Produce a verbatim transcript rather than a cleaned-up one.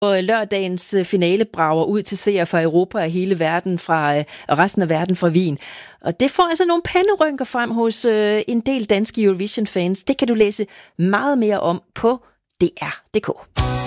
Og lørdagens finale brager ud til seere fra Europa og hele verden, fra og resten af verden fra Wien. Og det får altså nogle panderynker frem hos øh, en del danske Eurovision-fans. Det kan du læse meget mere om på D R punktum d k.